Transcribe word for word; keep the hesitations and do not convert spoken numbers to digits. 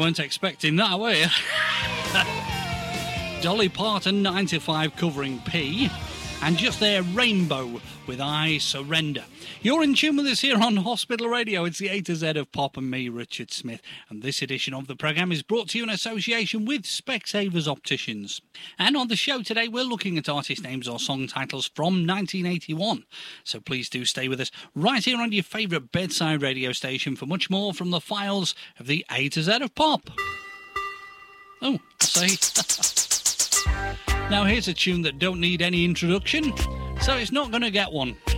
weren't expecting that, were you? Dolly Parton, ninety-five, covering P. And just there, Rainbow with I Surrender. You're in tune with us here on Hospital Radio. It's the A to Z of Pop and me, Richard Smith. And this edition of the programme is brought to you in association with Specsavers Opticians. And on the show today, we're looking at artist names or song titles from nineteen eighty-one. So please do stay with us right here on your favourite bedside radio station for much more from the files of the A to Z of Pop. Oh, say... Now here's a tune that don't need any introduction, so it's not going to get one.